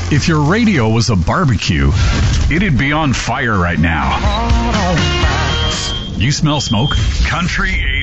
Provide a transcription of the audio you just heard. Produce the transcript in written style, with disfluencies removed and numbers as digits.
If your radio was a barbecue, it'd be on fire right now. You smell smoke? Country